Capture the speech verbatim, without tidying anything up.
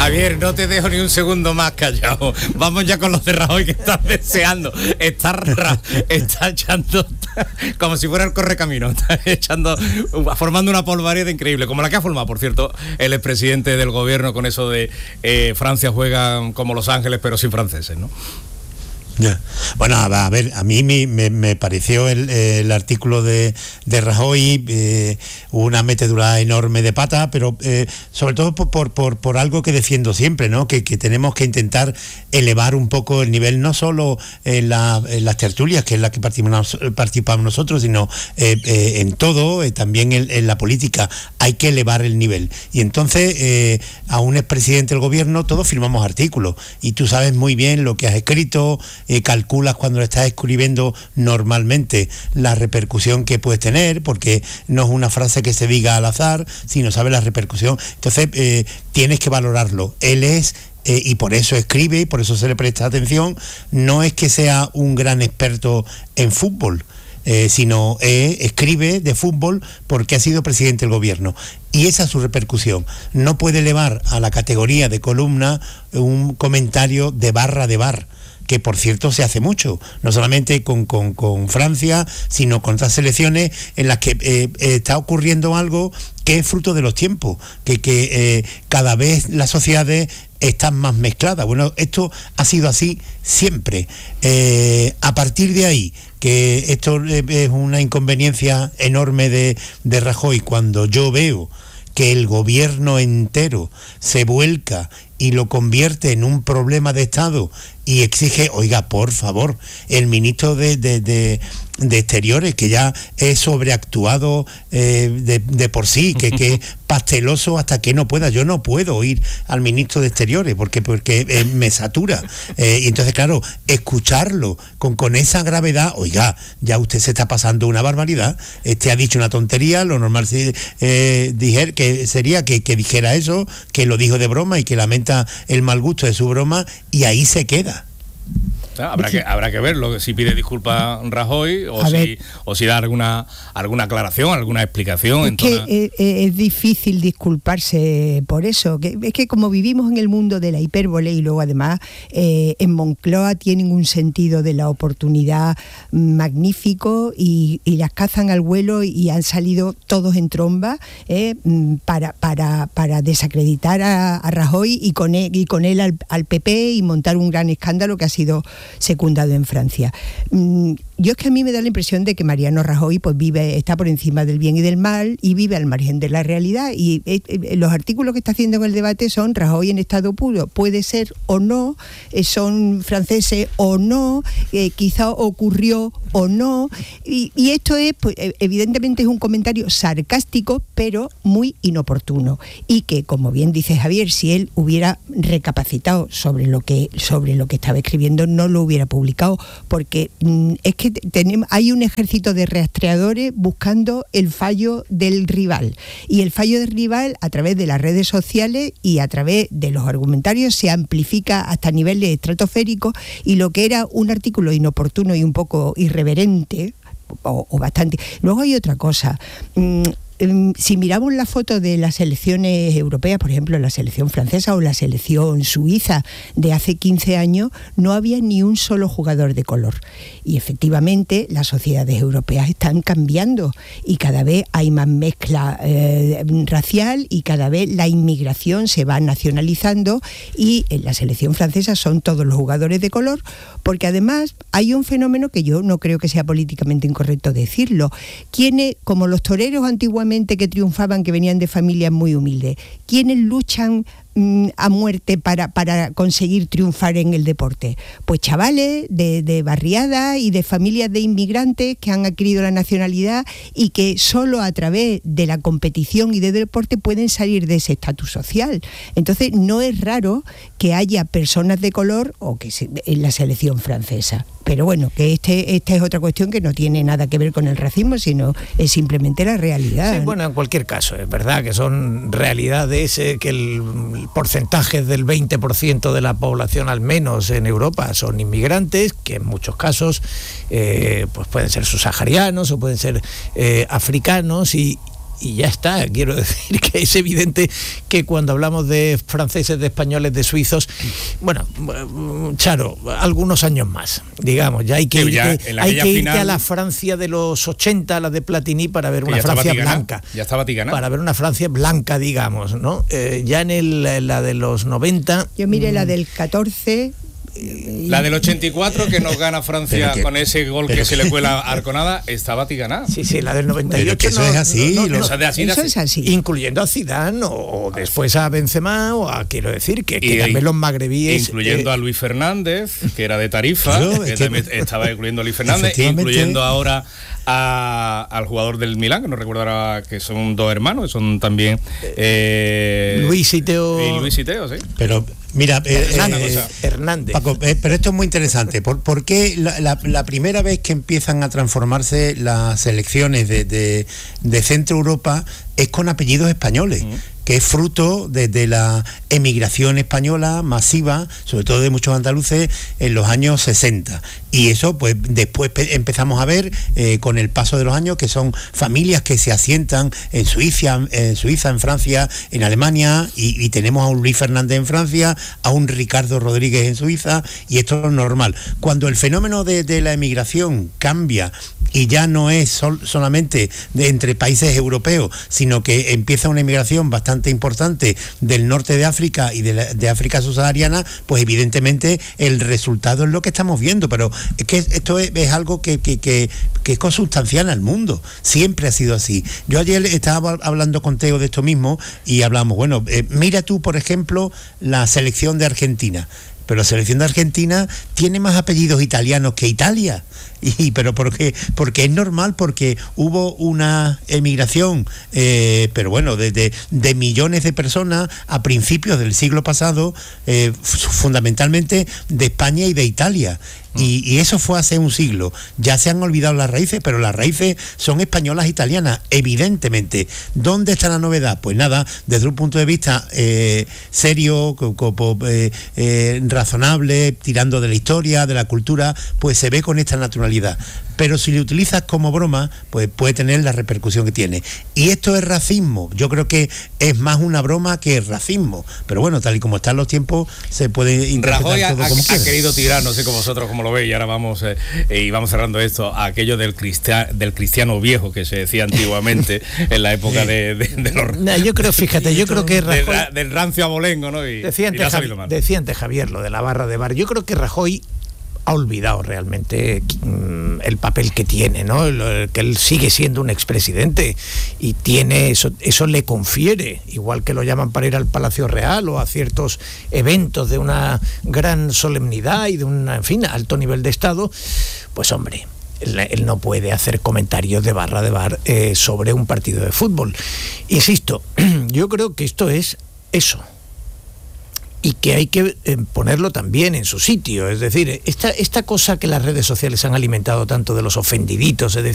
Javier, no te dejo ni un segundo más callado. Vamos ya con los de Rajoy, que están deseando. Está, ra, está echando como si fuera el correcamino. Está echando, formando una polvareda increíble, como la que ha formado, por cierto, el expresidente del gobierno con eso de eh, Francia juega como Los Ángeles, pero sin franceses, ¿no? Yeah. Bueno, a ver, a mí me, me, me pareció el, el artículo de, de Rajoy eh, una metedura enorme de pata, pero eh, sobre todo por, por, por, por algo que defiendo siempre, ¿no? Que, que tenemos que intentar elevar un poco el nivel, no solo en, la, en las tertulias, que es la que participamos, participamos nosotros, sino eh, eh, en todo, eh, también en, en la política. Hay que elevar el nivel. Y entonces, eh, a un expresidente del gobierno, todos firmamos artículos, y tú sabes muy bien lo que has escrito. Eh, calculas cuando lo estás escribiendo normalmente la repercusión que puedes tener, porque no es una frase que se diga al azar, sino sabes la repercusión. Entonces eh, tienes que valorarlo. Él es Eh, y por eso escribe, y por eso se le presta atención. No es que sea un gran experto en fútbol, eh, sino eh, escribe de fútbol porque ha sido presidente del gobierno, y esa es su repercusión. No puede elevar a la categoría de columna un comentario de barra de bar, que por cierto se hace mucho, no solamente con, con, con Francia, sino con otras selecciones en las que eh, está ocurriendo algo que es fruto de los tiempos, que, que eh, cada vez las sociedades están más mezcladas. Bueno, esto ha sido así siempre. Eh, a partir de ahí, que esto es una inconveniencia enorme de, de Rajoy, cuando yo veo que el gobierno entero se vuelca y lo convierte en un problema de Estado y exige, oiga, por favor, el ministro de, de, de, de Exteriores, que ya es sobreactuado eh, de, de por sí, que, que es pasteloso hasta que no pueda. Yo no puedo ir al ministro de Exteriores porque, porque eh, me satura. Eh, y entonces, claro, escucharlo con, con esa gravedad, oiga, ya usted se está pasando una barbaridad, este ha dicho una tontería, lo normal eh, dijer, que sería que, que dijera eso, que lo dijo de broma y que lamenta el mal gusto de su broma, y ahí se queda. Habrá que, habrá que verlo, si pide disculpas Rajoy o si, o si da alguna alguna aclaración, alguna explicación. Es en que toda... es, es difícil disculparse por eso, que es que como vivimos en el mundo de la hipérbole, y luego además eh, en Moncloa tienen un sentido de la oportunidad magnífico, y, y las cazan al vuelo, y han salido todos en tromba eh, para, para, para desacreditar a, a Rajoy y con él, y con él al, al P P, y montar un gran escándalo que ha sido secundado en Francia. Yo es que a mí me da la impresión de que Mariano Rajoy pues vive, está por encima del bien y del mal, y vive al margen de la realidad, y eh, eh, los artículos que está haciendo en el debate son Rajoy en estado puro, puede ser o no, eh, son franceses o no, eh, quizá ocurrió o no, y, y esto es, pues, evidentemente es un comentario sarcástico, pero muy inoportuno, y que, como bien dice Javier, si él hubiera recapacitado sobre lo que, sobre lo que estaba escribiendo, no lo hubiera publicado, porque mm, es que tenemos, hay un ejército de rastreadores buscando el fallo del rival, y el fallo del rival a través de las redes sociales y a través de los argumentarios se amplifica hasta niveles estratosféricos, y lo que era un artículo inoportuno y un poco irreverente, o, o bastante. Luego hay otra cosa. Mm, Si miramos la foto de las selecciones europeas, por ejemplo la selección francesa o la selección suiza de hace quince años, no había ni un solo jugador de color. Y efectivamente las sociedades europeas están cambiando, y cada vez hay más mezcla eh, racial, y cada vez la inmigración se va nacionalizando, y en la selección francesa son todos los jugadores de color, porque además hay un fenómeno que yo no creo que sea políticamente incorrecto decirlo. Quienes, como los toreros antiguamente que triunfaban, que venían de familias muy humildes, quienes luchan mm, a muerte para, para conseguir triunfar en el deporte, pues chavales de, de barriadas y de familias de inmigrantes que han adquirido la nacionalidad, y que solo a través de la competición y del deporte pueden salir de ese estatus social. Entonces no es raro que haya personas de color o que se, en la selección francesa. Pero bueno, que este, esta es otra cuestión que no tiene nada que ver con el racismo, sino es simplemente la realidad. Sí, bueno, en cualquier caso, es verdad que son realidades eh, que el porcentaje del veinte por ciento de la población, al menos en Europa, son inmigrantes, que en muchos casos eh, pues pueden ser subsaharianos o pueden ser eh, africanos, y y ya está. Quiero decir que es evidente que cuando hablamos de franceses, de españoles, de suizos, bueno, Charo, algunos años más, digamos, ya hay que, sí, ya irte, en la hay que irte final, a la Francia de los ochenta, la de Platini, para ver una ya Francia tigana, blanca. Ya estaba tigana. Para ver una Francia blanca, digamos, ¿no? Eh, ya en el, la de los noventa... Yo miré la del catorce... La del ochenta y cuatro que nos gana Francia que, con ese gol que se le cuela a Arconada, estaba tigana. Sí, sí, la del noventa y ocho. Pero que eso no, es así. no, no, lo, no, eso de así, de eso así. es así. Incluyendo a Zidane o, o después a Benzema o a, quiero decir, que, que Y- también los magrebíes... Incluyendo eh, a Luis Fernández, que era de Tarifa, Claro, que es que- también estaba incluyendo a Luis Fernández, Efectivamente. incluyendo ahora a- al jugador del Milán, que no recuerdo ahora, que son dos hermanos, que son también eh, Luis y Teo... y Luis y Teo, sí. pero mira, eh, Hernández. eh, Hernández. Paco, eh, pero esto es muy interesante. ¿Por, por qué la, la- la primera vez que empiezan a transformarse las selecciones de, de, de Centro Europa es con apellidos españoles? Uh-huh. Que es fruto de, de la emigración española masiva, sobre todo de muchos andaluces, en los años sesenta. Y eso, pues, después empezamos a ver, eh, con el paso de los años, que son familias que se asientan en Suiza, en Suiza, en Francia, en Alemania, y, y tenemos a un Luis Fernández en Francia, a un Ricardo Rodríguez en Suiza, y esto es normal. Cuando el fenómeno de, de la emigración cambia y ya no es sol, solamente de entre países europeos, sino que empieza una emigración bastante importante del norte de África y de, la, de África subsahariana, pues evidentemente el resultado es lo que estamos viendo. Pero es que esto es, es algo que, que, que, que es consustancial al mundo, siempre ha sido así. Yo ayer estaba hablando con Teo de esto mismo y hablamos, bueno, eh, mira tú, por ejemplo, la selección de Argentina. Pero la selección de Argentina tiene más apellidos italianos que Italia. Y, pero porque, porque es normal, porque hubo una emigración, eh, pero bueno, de, de, de millones de personas a principios del siglo pasado, eh, fundamentalmente de España y de Italia. Y, y eso fue hace un siglo. Ya se han olvidado las raíces, pero las raíces son españolas italianas, evidentemente. ¿Dónde está la novedad? Pues nada, desde un punto de vista eh, serio, co, co, eh, eh, razonable, tirando de la historia, de la cultura, pues se ve con esta naturalidad. Pero si lo utilizas como broma, pues puede tener la repercusión que tiene. Y esto es racismo. Yo creo que es más una broma que racismo. Pero bueno, tal y como están los tiempos, se puede interpretar Rajoy todo ha, como ha, quiera. ha querido tirar, no sé cómo vosotros como lo veis, y ahora vamos eh, y vamos cerrando esto, a aquello del, cristia, del cristiano viejo que se decía antiguamente en la época de, de, de los... No, yo creo, fíjate, yo creo que Rajoy... Del, del rancio abolengo, ¿no? Y, decía, antes y Javi, decía antes Javier lo de la barra de bar. Yo creo que Rajoy ha olvidado realmente mm, el papel que tiene, ¿no? El, el, que él sigue siendo un expresidente y tiene eso, eso le confiere, igual que lo llaman para ir al Palacio Real o a ciertos eventos de una gran solemnidad y de un, en fin, alto nivel de Estado, pues hombre, él, él no puede hacer comentarios de barra de bar eh, sobre un partido de fútbol. Insisto, yo creo que esto es eso. Y que hay que eh, ponerlo también en su sitio. Es decir, esta, esta cosa que las redes sociales han alimentado tanto de los ofendiditos, es decir,